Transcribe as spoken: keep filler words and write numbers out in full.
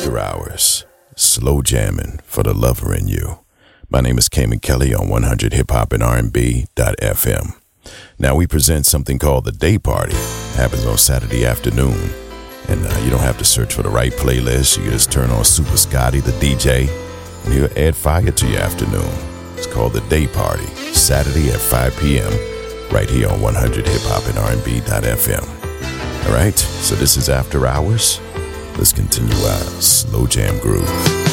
After Hours, slow jamming for the lover in you. My name is Cayman Kelly on one hundred hip hop and R and B dot F M. Now we present something called the Day Party. It happens on Saturday afternoon. And uh, you don't have to search for the right playlist. You just turn on Super Scotty, the D J, and he'll add fire to your afternoon. It's called the Day Party, Saturday at five p.m. right here on one hundred hip hop and R and B dot F M. All right, so this is After Hours. Let's continue our slow jam groove.